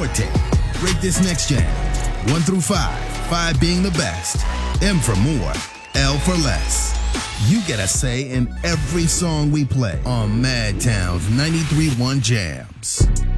forte. Rate this next jam. 1 through 5. 5 being the best. M for more. L for less. You get a say in every song we play on Madtown's 93.1 Jams.